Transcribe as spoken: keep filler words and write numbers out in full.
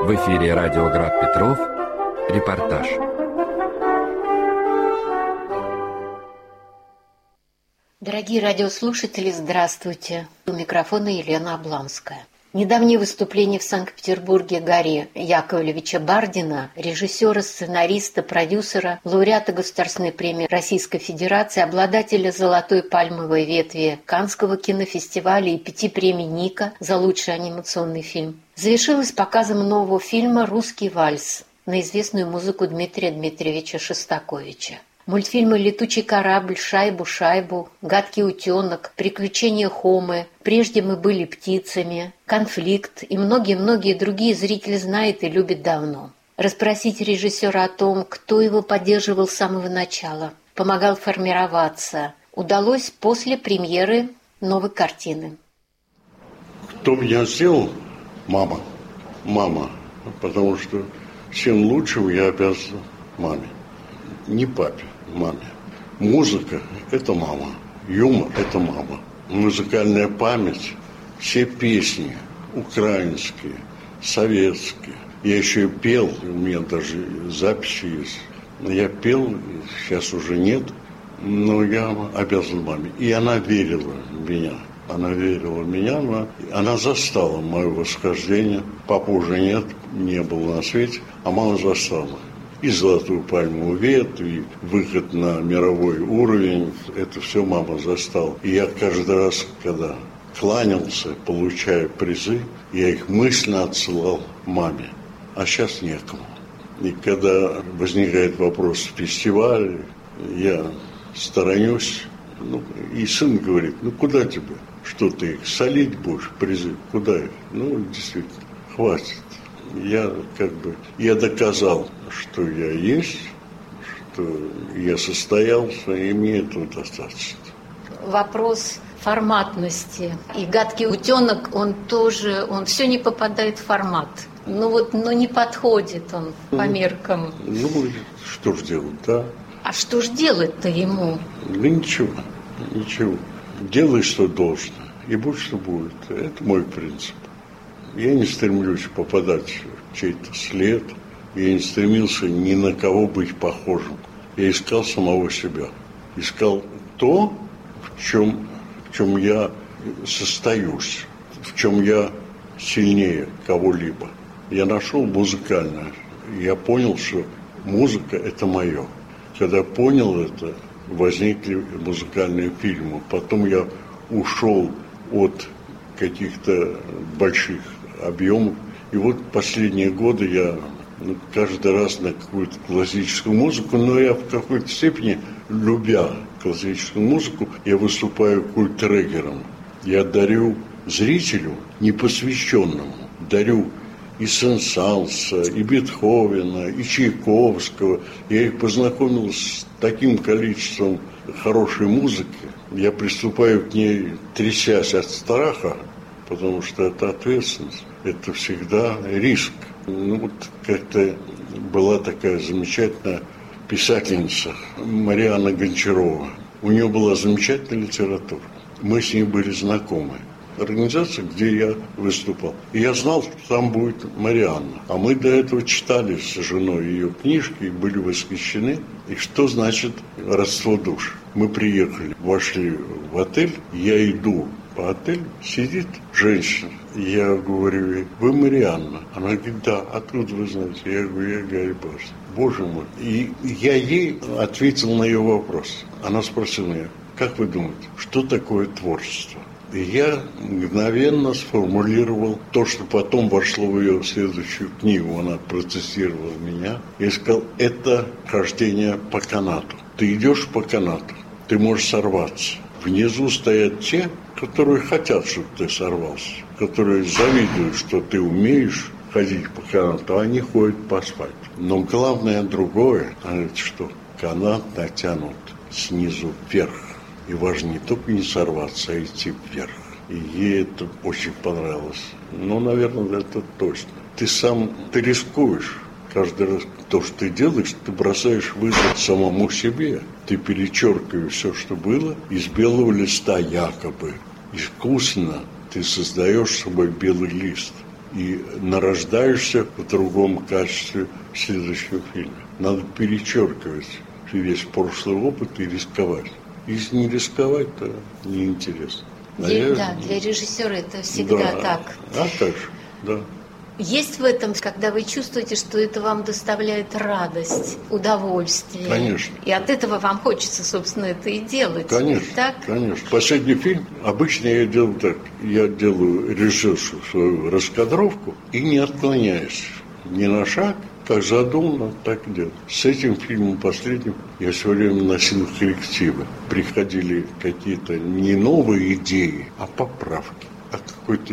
В эфире радио Град Петров. Репортаж. Дорогие радиослушатели, здравствуйте. У микрофона Елена Обланская. Недавнее выступление в Санкт-Петербурге Гарри Яковлевича Бардина, режиссера, сценариста, продюсера, лауреата Государственной премии Российской Федерации, обладателя золотой пальмовой ветви Каннского кинофестиваля и пяти премий Ника за лучший анимационный фильм, завершилось показом нового фильма «Русский вальс» на известную музыку Дмитрия Дмитриевича Шостаковича. Мультфильмы «Летучий корабль», «Шайбу-шайбу», «Гадкий утенок», «Приключения Хомы», «Прежде мы были птицами», «Конфликт» и многие-многие другие зрители знают и любят давно. Расспросить режиссера о том, кто его поддерживал с самого начала, помогал формироваться, удалось после премьеры новой картины. Кто меня сделал? Мама. Мама. Потому что всем лучшим я обязан маме. Не папе, маме. Музыка – это мама. Юмор – это мама. Музыкальная память, все песни украинские, советские. Я еще и пел, у меня даже записи есть. Я пел, сейчас уже нет, но я обязан маме. И она верила в меня. Она верила в меня, она, она застала мое восхождение. Папы уже нет, не было на свете, а мама застала. И золотую пальмовую ветвь, и выход на мировой уровень. Это все мама застала. И я каждый раз, когда кланялся, получая призы, я их мысленно отсылал маме. А сейчас некому. И когда возникает вопрос фестиваля, я сторонюсь. Ну, и сын говорит, ну куда тебе? Что ты их солить будешь, призы? Куда их? Ну, действительно, хватит. Я как бы, я доказал, что я есть, что я состоялся, и мне этого достаточно. Вопрос форматности. И «Гадкий утенок», он тоже, он все не попадает в формат. Ну вот, но не подходит он по меркам. Ну, что ж делать, да? А что ж делать-то ему? Да ничего, ничего. Делай, что должно, и будь, что будет. Это мой принцип. Я не стремлюсь попадать в чей-то след. Я не стремился ни на кого быть похожим. Я искал самого себя. Искал то, в чем, в чем я состоюсь, в чем я сильнее кого-либо. Я нашел музыкальное. Я понял, что музыка – это мое. Когда понял это, возникли музыкальные фильмы. Потом я ушел от каких-то больших объемов. И вот последние годы я ну, каждый раз на какую-то классическую музыку, но я в какой-то степени, любя классическую музыку, я выступаю культрегером. Я дарю зрителю, непосвященному, дарю и Сен-Санса, и Бетховена, и Чайковского. Я их познакомил с таким количеством хорошей музыки. Я приступаю к ней, трясясь от страха, потому что это ответственность, это всегда риск. Ну вот как-то была такая замечательная писательница Марианна Гончарова. У нее была замечательная литература. Мы с ней были знакомы. Организация, где я выступал. И я знал, что там будет Марианна. А мы до этого читали с женой ее книжки и были восхищены. И что значит родство душ? Мы приехали, вошли в отель, я иду по отелю, сидит женщина. Я говорю ей, вы Марианна? Она говорит, да, откуда вы знаете? Я говорю, я Гарри Бардин. Боже мой. И я ей ответил на ее вопрос. Она спросила меня, как вы думаете, что такое творчество? И я мгновенно сформулировал то, что потом вошло в ее следующую книгу. Она процессировала меня. Я сказал, это хождение по канату. Ты идешь по канату, ты можешь сорваться. Внизу стоят те, которые хотят, чтобы ты сорвался, которые завидуют, что ты умеешь ходить по канату, а они ходят по асфальту. Но главное другое, она говорит, что канат натянут снизу вверх. И важно не только не сорваться, а идти вверх. И ей это очень понравилось. Ну, наверное, это точно. Ты сам, ты рискуешь. Каждый раз то, что ты делаешь, ты бросаешь вызов самому себе. Ты перечеркиваешь все, что было, из белого листа якобы. Искусственно ты создаешь с собой белый лист. и нарождаешься в другом качестве в следующем фильме. Надо перечеркивать весь прошлый опыт и рисковать. Если не рисковать, то неинтересно. Для, Наверное, да, для режиссера это всегда да, так. А так же, да. Есть в этом, когда вы чувствуете, что это вам доставляет радость, удовольствие. Конечно. И от этого вам хочется, собственно, это и делать. Конечно, так? конечно. Последний фильм, обычно я делаю так. Я делаю режиссерскую свою раскадровку и не отклоняюсь ни на шаг. Как задумано, так и делаю. С этим фильмом последним я все время носил коррективы. Приходили какие-то не новые идеи, а поправки. А какой-то